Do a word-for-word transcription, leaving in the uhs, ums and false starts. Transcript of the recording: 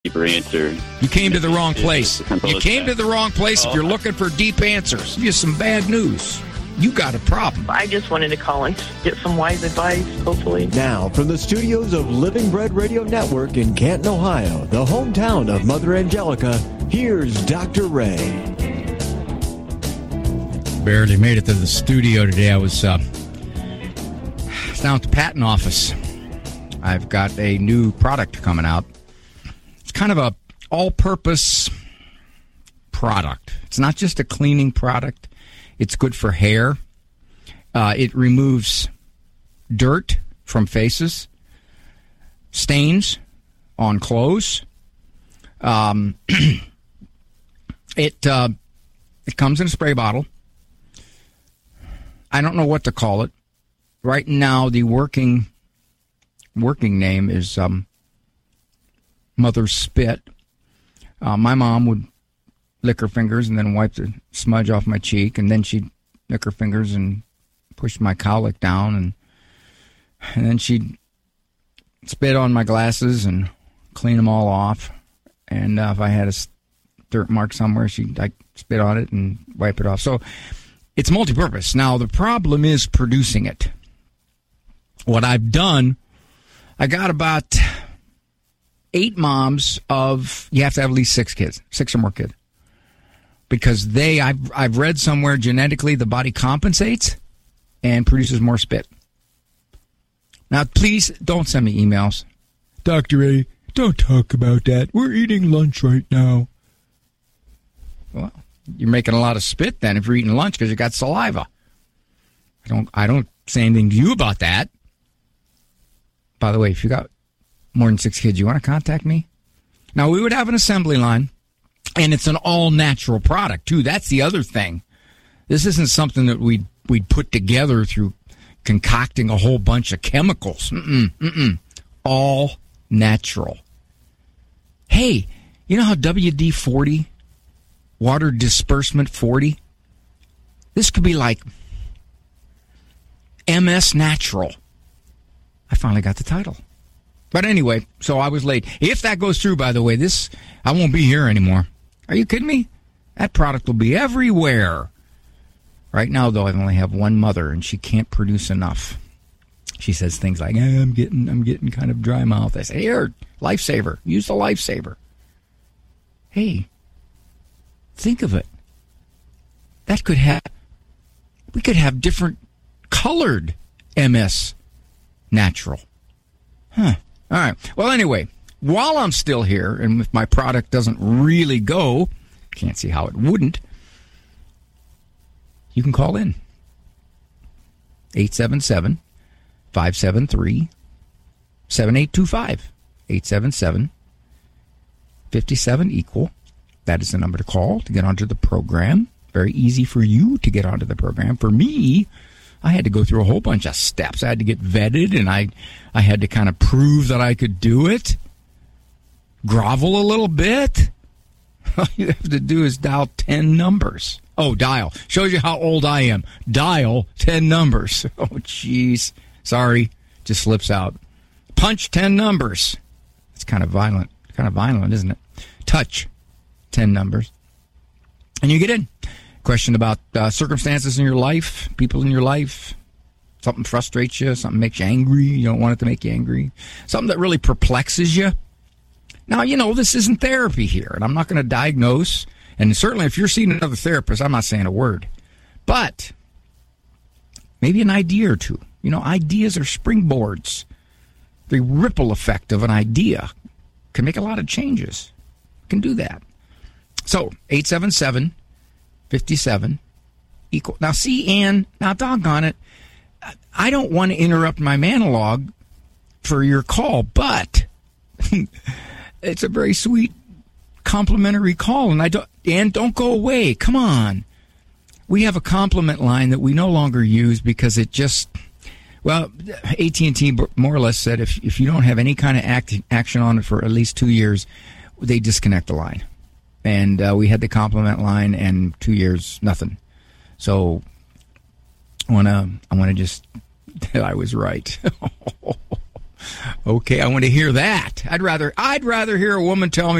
deeper answer. You came to the wrong place. You came to the wrong place if you're Oh. looking for deep answers. Give you some bad news. You got a problem. I just wanted to call and get some wise advice, hopefully. Now, from the studios of Living Bread Radio Network in Canton, Ohio, the hometown of Mother Angelica, here's Doctor Ray. Barely made it to the studio today. I was uh, down at the patent office. I've got a new product coming out. It's kind of a all-purpose product. It's not just a cleaning product. It's good for hair. Uh, it removes dirt from faces, stains on clothes. Um, it uh, it comes in a spray bottle. I don't know what to call it. Right now, the working working name is um, Mother's Spit. Uh, my mom would lick her fingers and then wipe the smudge off my cheek, and then she'd lick her fingers and push my cowlick down, and and then she'd spit on my glasses and clean them all off. And uh, if I had a dirt mark somewhere, she'd like spit on it and wipe it off. So it's multi-purpose. Now the problem is producing it. What I've done, I got about eight moms of, you have to have at least six kids, six or more kids. Because they, I've, I've read somewhere genetically the body compensates and produces more spit. Now, please don't send me emails. Doctor A, don't talk about that. We're eating lunch right now. Well, you're making a lot of spit then if you're eating lunch because you got saliva. I don't, I don't say anything to you about that. By the way, if you got more than six kids, you want to contact me? Now, we would have an assembly line. And it's an all-natural product, too. That's the other thing. This isn't something that we'd, we'd put together through concocting a whole bunch of chemicals. Mm-mm, mm-mm. All natural. Hey, you know how W D forty, water disbursement forty, this could be like M S Natural. I finally got the title. But anyway, so I was late. If that goes through, by the way, this, I won't be here anymore. Are you kidding me? That product will be everywhere. Right now, though, I only have one mother, and she can't produce enough. She says things like, eh, I'm getting I'm getting kind of dry mouth. I say, here, Lifesaver. Use the Lifesaver. Hey, think of it. That could have, we could have different colored M S Natural. Huh. All right. Well, anyway, while I'm still here, and if my product doesn't really go, can't see how it wouldn't, you can call in. eight seven seven, five seven three, seven eight two five. eight seven seven, five seven, equal. That is the number to call to get onto the program. Very easy for you to get onto the program. For me, I had to go through a whole bunch of steps. I had to get vetted, and I, I had to kind of prove that I could do it. Grovel a little bit. All you have to do is dial ten numbers. Oh, dial. Shows you how old I am. Dial ten numbers. Oh, jeez. Sorry. Just slips out. Punch ten numbers. It's kind of violent. Kind of violent, isn't it? Touch ten numbers. And you get in. Question about uh, circumstances in your life, people in your life. Something frustrates you, something makes you angry. You don't want it to make you angry. Something that really perplexes you. Now, you know, this isn't therapy here, and I'm not going to diagnose. And certainly if you're seeing another therapist, I'm not saying a word. But maybe an idea or two. You know, ideas are springboards. The ripple effect of an idea can make a lot of changes. Can do that. So, eight seven seven, five seven, equal. Now, see, Ann, now, doggone it, I don't want to interrupt my monologue for your call, but it's a very sweet, complimentary call, and I don't, Ann, don't go away. Come on. We have a compliment line that we no longer use because it just, well, A T and T more or less said if if you don't have any kind of act, action on it for at least two years, they disconnect the line. And uh, we had the compliment line, and two years, nothing. So I want to I want to just, I was right. Okay, I want to hear that. I'd rather I'd rather hear a woman tell me